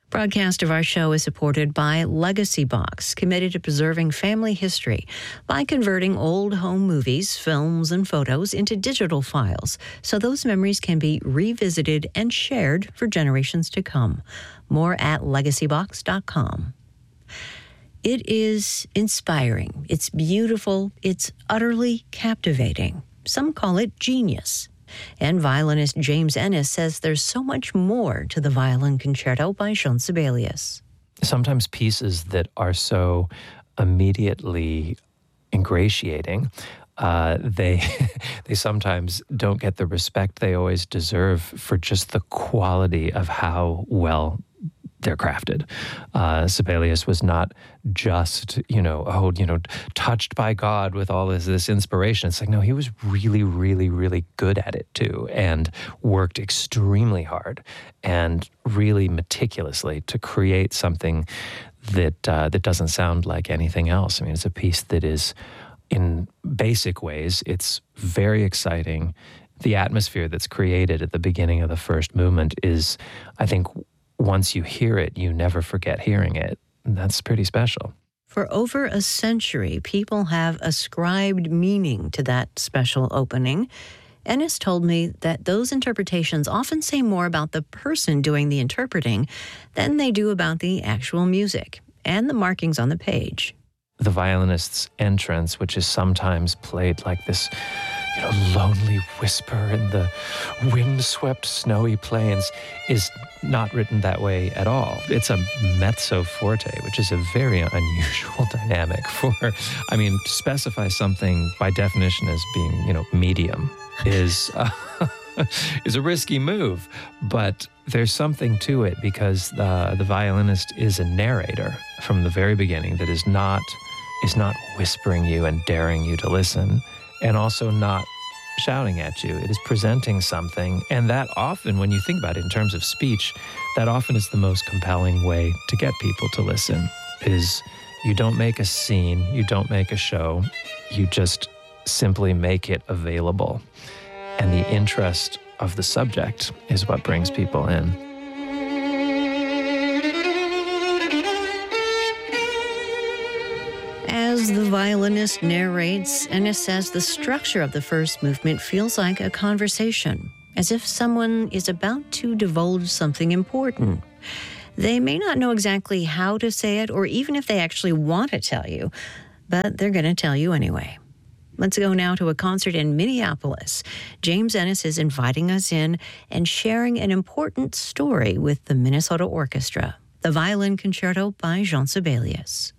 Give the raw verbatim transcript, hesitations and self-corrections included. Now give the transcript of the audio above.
Broadcast of our show is supported by Legacy Box, committed to preserving family history by converting old home movies, films, and photos into digital files so those memories can be revisited and shared for generations to come. More at legacy box dot com. It is inspiring. It's beautiful. It's utterly captivating. Some call it genius. And violinist James Ennis says there's so much more to the Violin Concerto by Jean Sibelius. Sometimes pieces that are so immediately ingratiating, uh, they they sometimes don't get the respect they always deserve for just the quality of how well they're crafted. Uh, Sibelius was not just, you know, oh, you know, touched by God with all this, this inspiration. It's like, no, he was really, really, really good at it too, and worked extremely hard and really meticulously to create something that uh, that doesn't sound like anything else. I mean, it's a piece that is, in basic ways, it's very exciting. The atmosphere that's created at the beginning of the first movement is, I think, once you hear it, you never forget hearing it. That's pretty special. For over a century, people have ascribed meaning to that special opening. Ennis told me that those interpretations often say more about the person doing the interpreting than they do about the actual music and the markings on the page. The violinist's entrance, which is sometimes played like this, you know, lonely whisper in the wind-swept snowy plains, is not written that way at all. It's a mezzo forte, which is a very unusual dynamic for, I mean, to specify something by definition as being, you know, medium is uh, is a risky move, but there's something to it because the the violinist is a narrator from the very beginning that is not is not whispering you and daring you to listen, and also not shouting at you. It is presenting something, and that often, when you think about it in terms of speech, that often is the most compelling way to get people to listen, is you don't make a scene, you don't make a show, you just simply make it available. And the interest of the subject is what brings people in. As the violinist narrates, Ennis says the structure of the first movement feels like a conversation, as if someone is about to divulge something important. They may not know exactly how to say it, or even if they actually want to tell you, but they're going to tell you anyway. Let's go now to a concert in Minneapolis. James Ennis is inviting us in and sharing an important story with the Minnesota Orchestra, the Violin Concerto by Jean Sibelius.